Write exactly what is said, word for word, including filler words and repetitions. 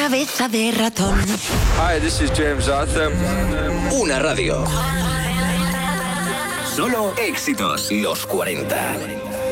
cabeza de ratón. Hi, this is James Arthur. Una radio. Solo éxitos. Los cuarenta.